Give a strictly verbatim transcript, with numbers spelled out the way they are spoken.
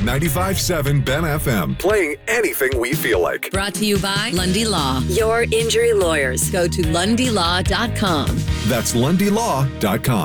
ninety-five point seven Ben F M. Playing anything we feel like. Brought to you by Lundy Law, your injury lawyers. Go to lundy law dot com. That's lundy law dot com.